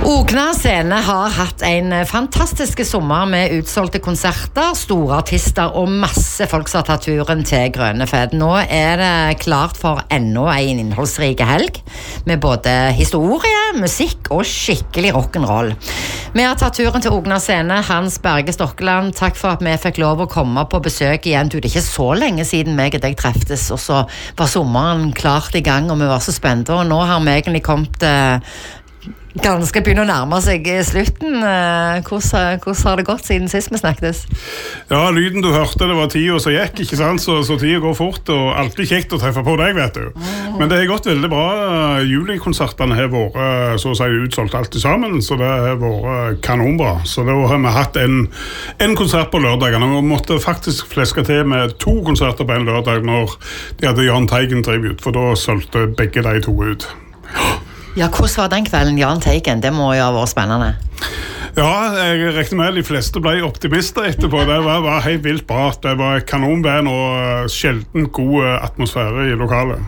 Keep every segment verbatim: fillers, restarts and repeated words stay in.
Ogna Scene har hatt en fantastisk sommer med utsolgte konserter, store artister og masse folk som har tatt turen til Grønnefjell. Nå er det klart for enda en innholdsrik helg med både historie, musikk og skikkelig rock'n'roll. Vi har tatt turen til Ogna Scene. Hans Berge Stokkeland, takk for at vi fikk lov å komme på besøk igjen. Du, det er ikke så lenge siden meg og deg treftes, og så var sommeren klart i gang, og vi var så spente, og nå har vi egentlig kommet eh, ganske begynner å nærme seg slutten. Hvordan, hvordan har det gått siden sist vi snakkes? Ja, lyden du hørte, det var tida som gikk, ikke sant? Så, så tida går fort, og alltid kjekt å treffe på deg, vet du. Mm. Men det har gått veldig bra. Julikonsertene har vært, så å si, utsolgt alltid sammen, så det har vært kanonbra. Så da har vi hatt en, en konsert på lørdagene, og vi måtte faktisk fleske til med to konserter på en lørdag når de hadde Jahn Teigen tribut, for da solgte begge de to ut. Ja, hvordan var den kvelden, Jahn Teigen? Det må jo ha vært spennende. Ja, jeg regner med de fleste ble optimister etterpå. Det var, var helt vilt bra. Det var kanonband og sjeldent god atmosfære i lokalet.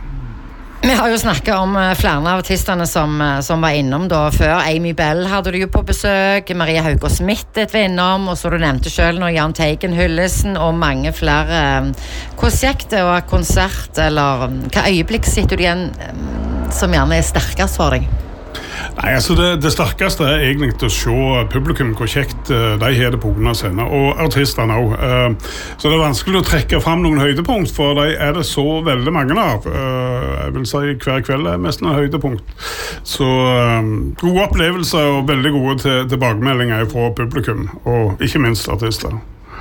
Vi har jo snakket om flere av artistene som, som var innom da før. Amy Bell hadde du jo på besøk, Maria Haugås Smith var innom, og så du nevnte selv nå Jahn Teigen, Hyllesen og mange flere. Hvordan gikk det å ha konsert, eller hva øyeblikk sitter du igjen som gjerne er sterkest for deg? Nei, altså det, det sterkeste er egentlig å se publikum, hvor kjekt de har det på Ogna Scene, og artisterne også. Så det er vanskelig å trekke frem noen høydepunkt, for de er det så veldig mange av. Jeg vil si hver kveld er mest en høydepunkt. Så gode opplevelser og veldig gode tilbakemeldinger fra publikum, og ikke minst artister.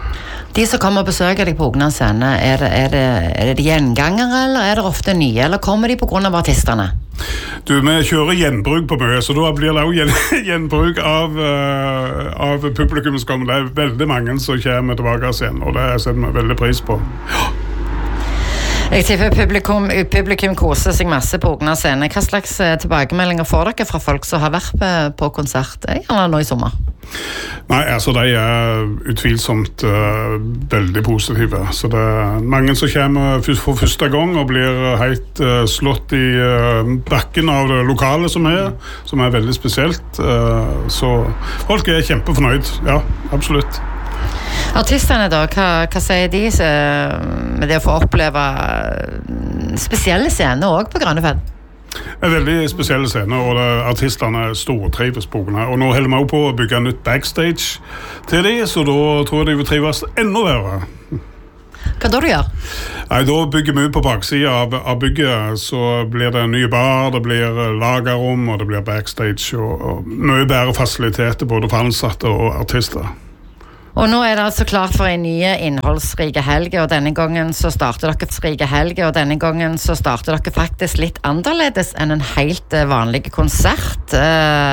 De som kommer og besøker deg på Ogna Scene, er det, er, det, er det gjengangere, eller er det ofte nye, eller kommer de på grunn av artisterne? Du, vi kjører gjenbruk på mye, så da blir det også gjen, gjenbruk av, uh, av publikum som kommer. Det er veldig mange som kommer tilbake igjen, og det setter vi veldig pris på. Jeg tipper publikum, publikum koser seg masse på Ogna Scene. Hva slags tilbakemeldinger får dere fra folk som har vært på konsert, gjerne nå i sommer? Nei, altså de er utvilsomt uh, veldig positive. Så det er mange som kommer for første gang og blir helt uh, slått i uh, bakken av det lokale som er, som er veldig spesielt. Uh, så folk er kjempefornøyd, ja, absolutt. Artistene da, hva, hva sier de med det å få oppleve spesielle scener også på Grønnefjell? En veldig spesielle scene, og artistene stortrives på Ogna. Og nå holder vi også på å bygge nytt backstage til de, så da tror jeg de vil trives enda bedre. Hva da du gjør? Nei, da bygger vi på baksiden av, av bygget, så blir det en ny bar, det blir lagerrom, og det blir backstage, og, og mye bedre fasiliteter både for ansatte og artister. Og nå er det altså klart for en ny innholdsrike helg, og denne gangen så starter dere rike helg, og denne gangen så starter dere faktisk litt annerledes enn en helt vanlig konsert.